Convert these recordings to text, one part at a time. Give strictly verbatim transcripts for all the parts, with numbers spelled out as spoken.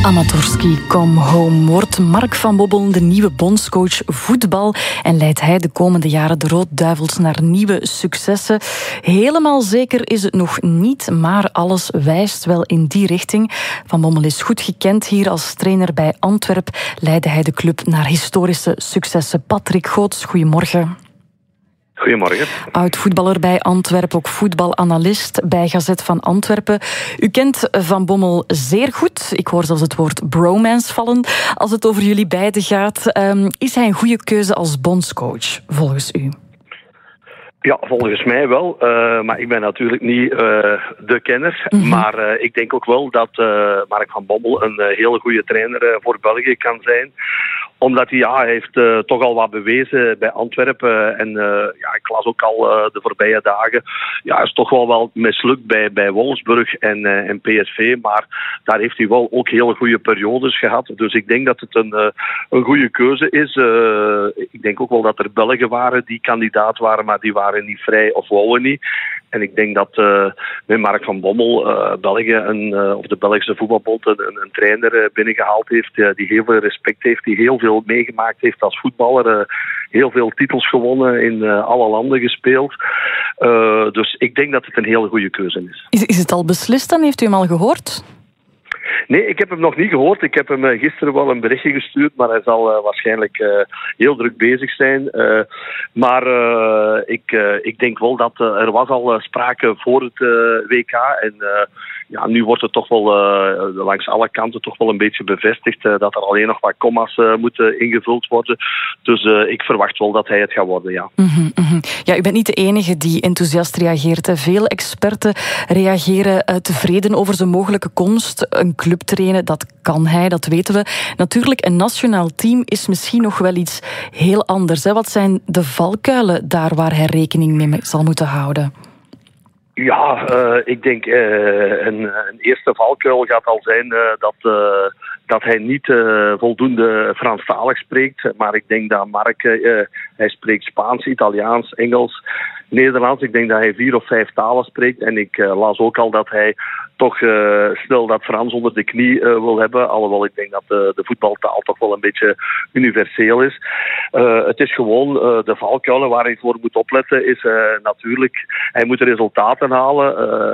Amatorski, come home. Wordt Mark van Bommel de nieuwe bondscoach voetbal en leidt hij de komende jaren de Rode Duivels naar nieuwe successen? Helemaal zeker is het nog niet, maar alles wijst wel in die richting. Van Bommel is goed gekend hier als trainer bij Antwerp. Leidde hij de club naar historische successen. Patrick Goots, goedemorgen. Goedemorgen. Oud-voetballer bij Antwerpen, ook voetbalanalist bij Gazet van Antwerpen. U kent Van Bommel zeer goed. Ik hoor zelfs het woord bromance vallen als het over jullie beiden gaat. Um, is hij een goede keuze als bondscoach, volgens u? Ja, volgens mij wel. Uh, maar ik ben natuurlijk niet uh, de kenner. Mm-hmm. Maar uh, ik denk ook wel dat uh, Mark van Bommel een uh, hele goede trainer uh, voor België kan zijn. Omdat hij, ja, hij heeft uh, toch al wat bewezen bij Antwerpen. En uh, ja, ik las ook al uh, de voorbije dagen. Ja, hij is toch wel wel mislukt bij, bij Wolfsburg en, uh, en P S V. Maar daar heeft hij wel ook hele goede periodes gehad. Dus ik denk dat het een, uh, een goede keuze is. Uh, ik denk ook wel dat er Belgen waren die kandidaat waren, maar die waren niet vrij of wouden niet. En ik denk dat uh, met Mark van Bommel uh, België een, uh, of de Belgische voetbalbond een, een trainer uh, binnengehaald heeft uh, die heel veel respect heeft, die heel veel meegemaakt heeft als voetballer. Uh, heel veel titels gewonnen, in uh, alle landen gespeeld. Uh, dus ik denk dat het een hele goede keuze is. Is, is het al beslist dan? Heeft u hem al gehoord? Nee, ik heb hem nog niet gehoord. Ik heb hem uh, gisteren wel een berichtje gestuurd, maar hij zal uh, waarschijnlijk uh, heel druk bezig zijn. Uh, maar uh, ik, uh, ik denk wel dat uh, er was al uh, sprake voor het uh, W K. En uh, ja, nu wordt het toch wel uh, langs alle kanten toch wel een beetje bevestigd uh, dat er alleen nog wat comma's uh, moeten ingevuld worden. Dus uh, ik verwacht wel dat hij het gaat worden, ja. Mm-hmm, mm-hmm. Ja, u bent niet de enige die enthousiast reageert. Hè. Veel experten reageren uh, tevreden over zijn mogelijke komst. Een club trainen, dat kan hij, dat weten we. Natuurlijk, een nationaal team is misschien nog wel iets heel anders. Hè. Wat zijn de valkuilen daar waar hij rekening mee zal moeten houden? Ja, uh, ik denk uh, een, een eerste valkuil gaat al zijn uh, dat, uh, dat hij niet uh, voldoende Franstalig spreekt. Maar ik denk dat Mark, uh, hij spreekt Spaans, Italiaans, Engels, Nederlands. Ik denk dat hij vier of vijf talen spreekt. En ik uh, las ook al dat hij toch uh, snel dat Frans onder de knie uh, wil hebben. Alhoewel ik denk dat de, de voetbaltaal toch wel een beetje universeel is. Uh, het is gewoon uh, de valkuilen waar hij voor moet opletten. Is uh, natuurlijk, hij moet de resultaten halen.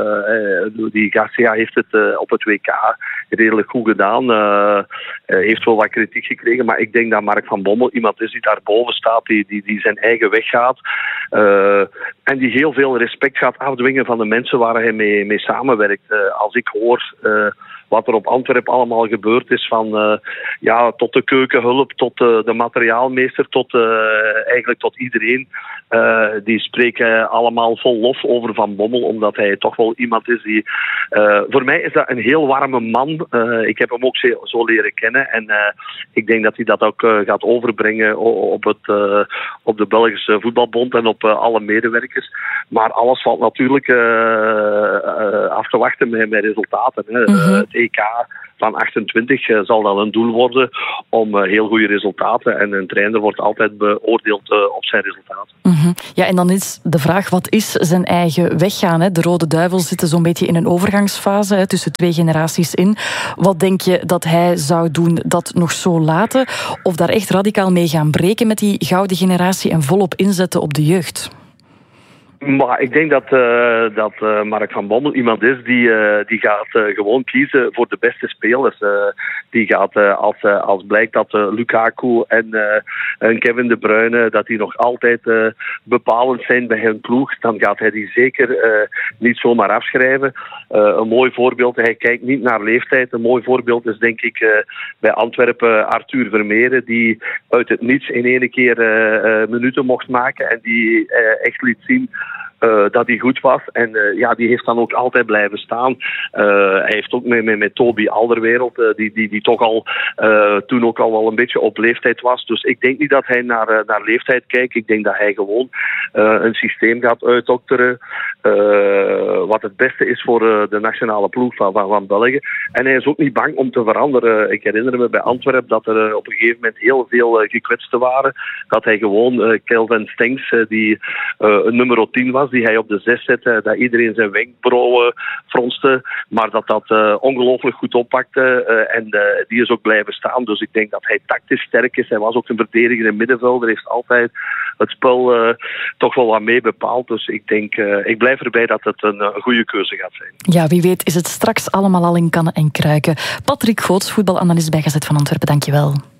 Uh, die Garcia heeft het uh, op het W K redelijk goed gedaan. Uh, uh, heeft wel wat kritiek gekregen. Maar ik denk dat Mark van Bommel iemand is die daarboven staat. Die, die, die zijn eigen weg gaat. Uh, en die heel veel respect gaat afdwingen van de mensen waar hij mee, mee samenwerkt. Uh, als ik hoor uh, wat er op Antwerpen allemaal gebeurd is, van uh, ja, tot de keukenhulp, tot uh, de materiaalmeester, tot uh, eigenlijk tot iedereen. Uh, die spreken allemaal vol lof over Van Bommel, omdat hij toch wel iemand is die... Uh, voor mij is dat een heel warme man. Uh, ik heb hem ook zo, zo leren kennen. En uh, ik denk dat hij dat ook uh, gaat overbrengen op, het, uh, op de Belgische Voetbalbond en op uh, alle medewerkers. Maar alles valt natuurlijk uh, uh, af te wachten met, met resultaten. Hè. Mm-hmm. Uh, het E K van achtentwintig uh, zal dan een doel worden om uh, heel goede resultaten. En een trainer wordt altijd beoordeeld uh, op zijn resultaten. Mm-hmm. Ja, en dan is de vraag, wat is zijn eigen weggaan? Hè? De Rode Duivels zitten zo'n beetje in een overgangsfase, hè, tussen twee generaties in. Wat denk je dat hij zou doen, dat nog zo laten? Of daar echt radicaal mee gaan breken met die gouden generatie en volop inzetten op de jeugd? Maar ik denk dat, uh, dat uh, Mark van Bommel iemand is die, uh, die gaat uh, gewoon kiezen voor de beste spelers. Uh, die gaat, uh, als, uh, als blijkt dat uh, Lukaku en, uh, en Kevin De Bruyne, dat die nog altijd uh, bepalend zijn bij hun ploeg, dan gaat hij die zeker uh, niet zomaar afschrijven. Uh, een mooi voorbeeld, hij kijkt niet naar leeftijd. Een mooi voorbeeld is denk ik uh, bij Antwerpen Arthur Vermeeren, die uit het niets in één keer uh, uh, minuten mocht maken en die uh, echt liet zien Uh, dat hij goed was. En uh, ja, die heeft dan ook altijd blijven staan. Uh, hij heeft ook met, met, met Toby Alderweireld, uh, die, die, die toch al uh, toen ook al wel een beetje op leeftijd was. Dus ik denk niet dat hij naar, uh, naar leeftijd kijkt. Ik denk dat hij gewoon uh, een systeem gaat uitdokteren uh, wat het beste is voor uh, de nationale ploeg van, van, van België. En hij is ook niet bang om te veranderen. Ik herinner me bij Antwerpen dat er uh, op een gegeven moment heel veel uh, gekwetsten waren. Dat hij gewoon uh, Kelvin Stengs, uh, die uh, een nummer tien was, die hij op de zes zette, dat iedereen zijn wenkbrauwen fronste, maar dat dat uh, ongelooflijk goed oppakte uh, en uh, die is ook blijven staan. Dus ik denk dat hij tactisch sterk is. Hij was ook een verdediger in middenvelder, heeft altijd het spel uh, toch wel wat mee bepaald. Dus ik denk, uh, ik blijf erbij dat het een, een goede keuze gaat zijn. Ja, wie weet is het straks allemaal al in kannen en kruiken. Patrick Goots, voetbalanalist bij Gazet van Antwerpen, dankjewel.